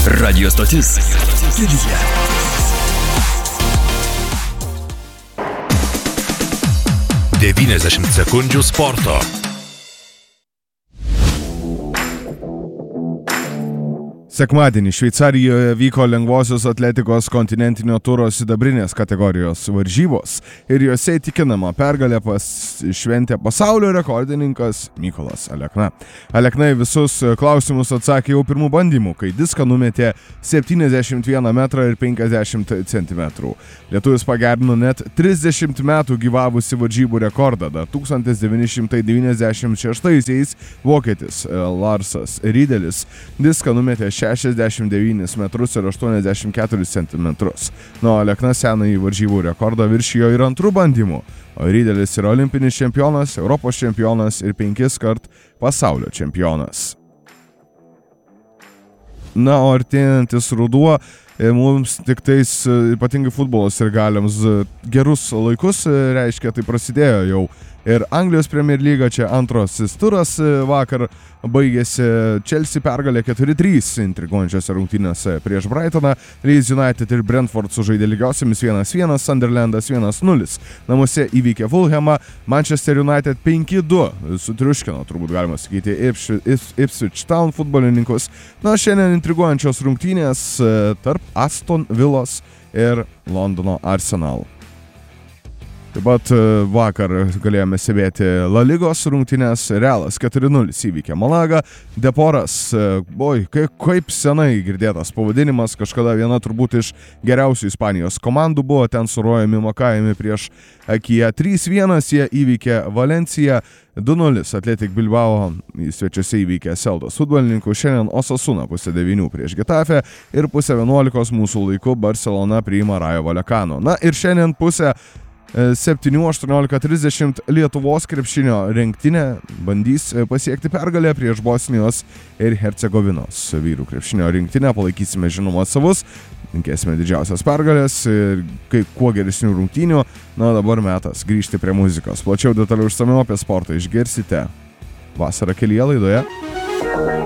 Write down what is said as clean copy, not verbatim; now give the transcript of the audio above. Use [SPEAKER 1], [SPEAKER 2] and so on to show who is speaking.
[SPEAKER 1] Radio stotis Kilija.
[SPEAKER 2] Devyniasdešimt sekundžių sporto.
[SPEAKER 3] Sekmadienį Šveicarijoje vyko lengvosios atletikos kontinentinio turo sidabrinės kategorijos varžybos ir juose įtikinamą pergalę šventė pasaulio rekordininkas Mykolas Alekna. Alekna į visus klausimus atsakė jau pirmų bandymų, kai diską numetė 71 metrą ir 50 centimetrų. Lietuvis pagerino net 30 metų gyvavusi varžybų rekordą. Dar 1996-aisiais vokietis Larsas Rydelis diską numetė 69 metrus ir 84 centimetrus. Nuo Alekna senąjį varžybų rekordą viršijo ir antrų bandymų. O Rydelis yra olimpinis čempionas, Europos čempionas ir 5 kart pasaulio čempionas. Na, o artėjantis ruduo mums tik tais ypatingai futbolos ir galiams gerus laikus reiškia, tai prasidėjo jau ir Anglijos Premier lyga, čia antrasis turas vakar baigėsi Chelsea pergalė 4-3 intriguojančiose rungtynėse prieš Brightoną, Leeds United ir Brentford sužaidė lygiosiamis 1-1, Sunderlandas 1-0. Namuose įveikė Fulhamą, Manchester United 5-2 sutriuškino, turbūt galima sakyti, Ipswich Town futbolininkus. Na, šiandien intriguojančios rungtynės tarp Aston Villos ir Londono Arsenal. Taip pat vakar galėjome stebėti La Lygos rungtynės, Realas 4-0 įveikė Malagą, Deporas, kaip senai girdėtas pavadinimas, kažkada viena turbūt iš geriausių Ispanijos komandų buvo, ten surojami Makajami prieš Akiją 3-1, jie įveikė Valenciją, 2-0 Athletic Bilbao svečiuose įveikė Celtos futbolininkų, šiandien Osasuna 8:30 prieš Getafe ir 10:11 mūsų laiku Barcelona priima Rayo Vallecano. Na ir šiandien 7:18:30 Lietuvos krepšinio rinktinė bandys pasiekti pergalę prieš Bosnijos ir Hercegovinos vyrų krepšinio rinktinę. Palaikysime žinoma savus, linkėsime didžiausias pergalės ir kuo geresnių rungtynių. Na, dabar metas grįžti prie muzikos. Plačiau detaliau išsamiau apie sportą išgirsite Vasara kelyje laidoje.